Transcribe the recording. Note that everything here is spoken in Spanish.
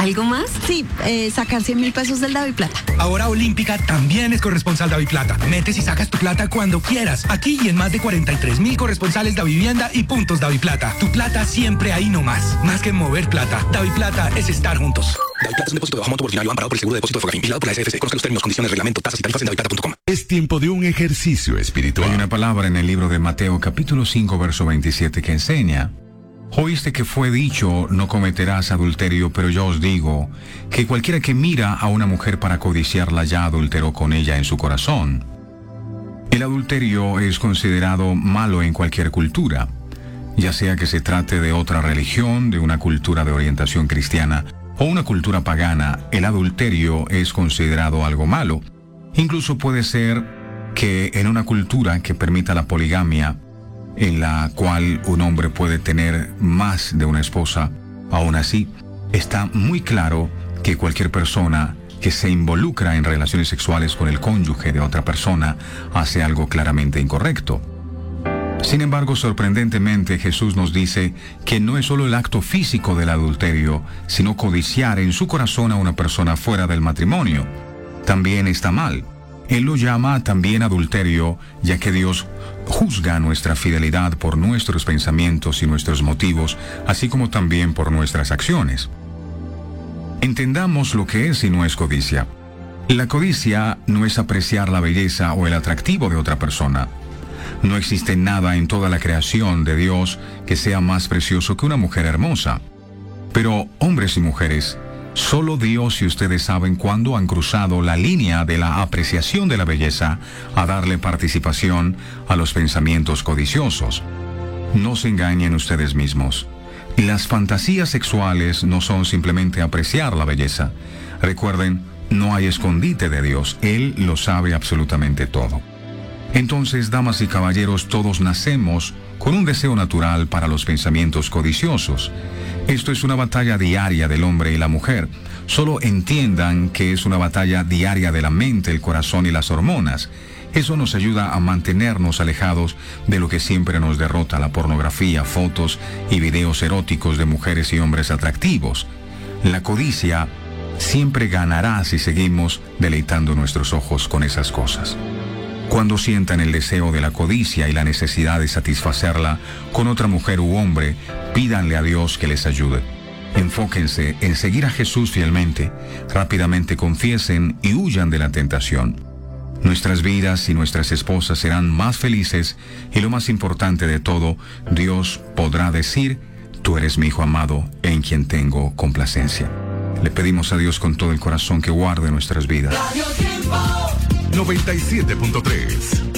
¿Algo más? Sí, sacar 100.000 pesos del DaviPlata. Ahora Olímpica también es corresponsal DaviPlata. Metes y sacas tu plata cuando quieras. Aquí y en más de 43.000 corresponsales Davivienda y puntos DaviPlata. Tu plata siempre ahí nomás. Más que mover plata. DaviPlata es estar juntos. DaviPlata es un depósito de bajo monto ordinario amparado por el seguro de depósito de Fogafín. Vigilado por la SFC. Conozca los términos, condiciones, reglamento, tasas y tarifas en daviplata.com. Es tiempo de un ejercicio espiritual. Hay una palabra en el libro de Mateo, capítulo 5, verso 27, que enseña: oíste que fue dicho, no cometerás adulterio, pero yo os digo que cualquiera que mira a una mujer para codiciarla ya adulteró con ella en su corazón. El adulterio es considerado malo en cualquier cultura, ya sea que se trate de otra religión, de una cultura de orientación cristiana o una cultura pagana. El adulterio es considerado algo malo. Incluso puede ser que en una cultura que permita la poligamia, en la cual un hombre puede tener más de una esposa, aún así, está muy claro que cualquier persona que se involucra en relaciones sexuales con el cónyuge de otra persona hace algo claramente incorrecto. Sin embargo, sorprendentemente, Jesús nos dice que no es solo el acto físico del adulterio, sino codiciar en su corazón a una persona fuera del matrimonio. También está mal. Él lo llama también adulterio, ya que Dios juzga nuestra fidelidad por nuestros pensamientos y nuestros motivos, así como también por nuestras acciones. Entendamos lo que es y no es codicia. La codicia no es apreciar la belleza o el atractivo de otra persona. No existe nada en toda la creación de Dios que sea más precioso que una mujer hermosa. Pero, hombres y mujeres, solo Dios y ustedes saben cuándo han cruzado la línea de la apreciación de la belleza a darle participación a los pensamientos codiciosos. No se engañen ustedes mismos. Las fantasías sexuales no son simplemente apreciar la belleza. Recuerden, no hay escondite de Dios. Él lo sabe absolutamente todo. Entonces, damas y caballeros, todos nacemos con un deseo natural para los pensamientos codiciosos. Esto es una batalla diaria del hombre y la mujer. Solo entiendan que es una batalla diaria de la mente, el corazón y las hormonas. Eso nos ayuda a mantenernos alejados de lo que siempre nos derrota: la pornografía, fotos y videos eróticos de mujeres y hombres atractivos. La codicia siempre ganará si seguimos deleitando nuestros ojos con esas cosas. Cuando sientan el deseo de la codicia y la necesidad de satisfacerla con otra mujer u hombre, pídanle a Dios que les ayude. Enfóquense en seguir a Jesús fielmente, rápidamente confiesen y huyan de la tentación. Nuestras vidas y nuestras esposas serán más felices y, lo más importante de todo, Dios podrá decir: tú eres mi hijo amado en quien tengo complacencia. Le pedimos a Dios con todo el corazón que guarde nuestras vidas. 97.3